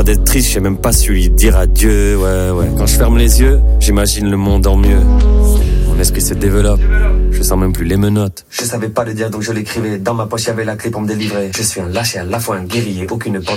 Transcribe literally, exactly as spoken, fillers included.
l'air d'être triste, je sais même pas su lui dire adieu, ouais, ouais. Quand je ferme les yeux, j'imagine le monde en mieux. Mon esprit se développe, je sens même plus les menottes. Je savais pas le dire donc je l'écrivais. Dans ma poche y'avait la clé pour me délivrer. Je suis un lâche et à la fois un guerrier. Aucune porte